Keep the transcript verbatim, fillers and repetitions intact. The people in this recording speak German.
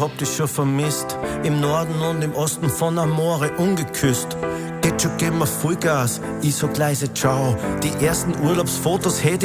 hab dich schon vermisst. Im Norden und im Osten von Amore ungeküsst. Geht schon, geben wir Vollgas, ich sag leise ciao. Die ersten Urlaubsfotos hätte